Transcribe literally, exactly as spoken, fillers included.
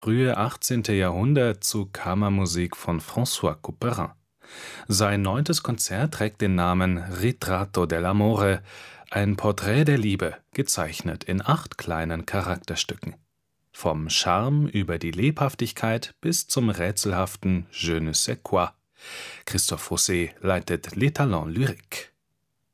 frühe achtzehnte. Jahrhundert zu Kammermusik von François Couperin. Sein neuntes Konzert trägt den Namen Ritratto dell'amore, ein Porträt der Liebe, gezeichnet in acht kleinen Charakterstücken. Vom Charme über die Lebhaftigkeit bis zum rätselhaften Je ne sais quoi. Christophe Rousset leitet Les Talents Lyriques.